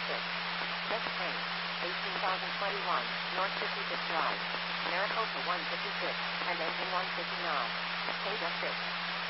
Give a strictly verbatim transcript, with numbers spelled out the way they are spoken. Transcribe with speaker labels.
Speaker 1: six. Next train, eighteen thousand twenty-one, North fifty-fifth Drive, Maricopa one fifty-six, and engine one fifty-nine. Page F six.